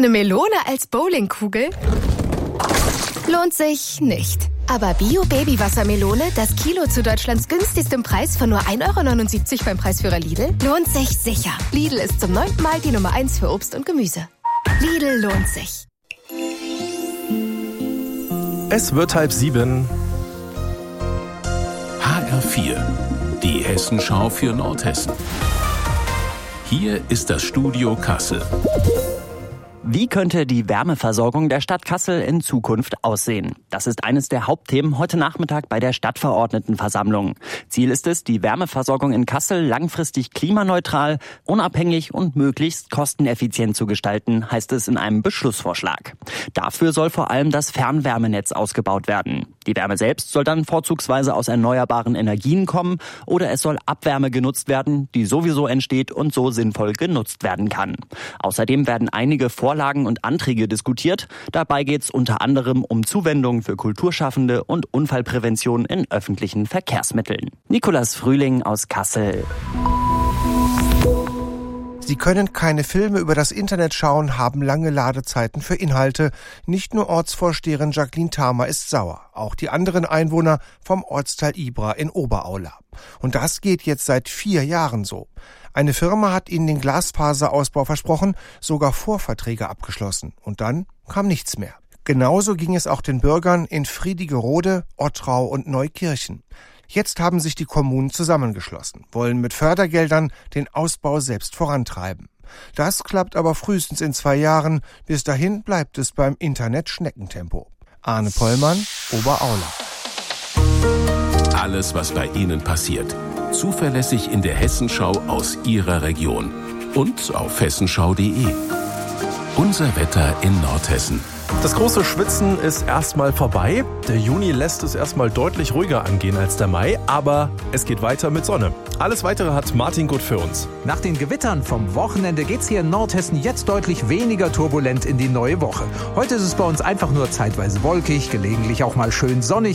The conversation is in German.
Eine Melone als Bowlingkugel? Lohnt sich nicht. Aber Bio-Baby-Wassermelone, das Kilo zu Deutschlands günstigstem Preis von nur 1,79 € beim Preisführer Lidl, lohnt sich sicher. Lidl ist zum 9. Mal die Nummer 1 für Obst und Gemüse. Lidl lohnt sich. Es wird 6:30. HR4, die Hessenschau für Nordhessen. Hier ist das Studio Kassel. Wie könnte die Wärmeversorgung der Stadt Kassel in Zukunft aussehen? Das ist eines der Hauptthemen heute Nachmittag bei der Stadtverordnetenversammlung. Ziel ist es, die Wärmeversorgung in Kassel langfristig klimaneutral, unabhängig und möglichst kosteneffizient zu gestalten, heißt es in einem Beschlussvorschlag. Dafür soll vor allem das Fernwärmenetz ausgebaut werden. Die Wärme selbst soll dann vorzugsweise aus erneuerbaren Energien kommen oder es soll Abwärme genutzt werden, die sowieso entsteht und so sinnvoll genutzt werden kann. Außerdem werden einige Vorlagen und Anträge diskutiert. Dabei geht es unter anderem um Zuwendungen für Kulturschaffende und Unfallprävention in öffentlichen Verkehrsmitteln. Nicolas Frühling aus Kassel. Sie können keine Filme über das Internet schauen, haben lange Ladezeiten für Inhalte. Nicht nur Ortsvorsteherin Jacqueline Thamer ist sauer, auch die anderen Einwohner vom Ortsteil Ibra in Oberaula. Und das geht jetzt seit 4 Jahren so. Eine Firma hat ihnen den Glasfaserausbau versprochen, sogar Vorverträge abgeschlossen. Und dann kam nichts mehr. Genauso ging es auch den Bürgern in Friedigerode, Ottrau und Neukirchen. Jetzt haben sich die Kommunen zusammengeschlossen, wollen mit Fördergeldern den Ausbau selbst vorantreiben. Das klappt aber frühestens in 2 Jahren. Bis dahin bleibt es beim Internet-Schneckentempo. Arne Pollmann, Oberaula. Alles, was bei Ihnen passiert. Zuverlässig in der Hessenschau aus Ihrer Region. Und auf hessenschau.de. Unser Wetter in Nordhessen. Das große Schwitzen ist erstmal vorbei. Der Juni lässt es erstmal deutlich ruhiger angehen als der Mai, aber es geht weiter mit Sonne. Alles Weitere hat Martin Gut für uns. Nach den Gewittern vom Wochenende geht's hier in Nordhessen jetzt deutlich weniger turbulent in die neue Woche. Heute ist es bei uns einfach nur zeitweise wolkig, gelegentlich auch mal schön sonnig.